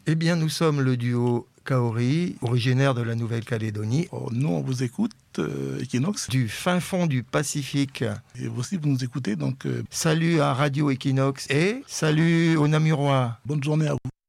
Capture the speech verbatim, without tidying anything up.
Eh bien, nous sommes le duo Kaori, originaire de la Nouvelle-Calédonie. Oh, nous, on vous écoute, euh, Equinox. Du fin fond du Pacifique. Et aussi, vous nous écoutez, donc... Euh... Salut à Radio Equinox et salut aux Namurois. Bonne journée à vous.